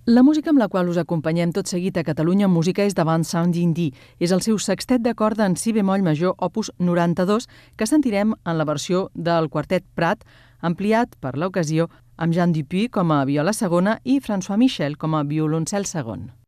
La música amb la qual us acompanyem tot seguit a Catalunya Música és de Vincent d'Indy. És el seu sextet de corda en si bemoll major opus 92 que sentirem en la versió del quartet Prat, ampliat per l'ocasió amb Jean Dupuy com a viola segona i François Michel com a violoncel segon.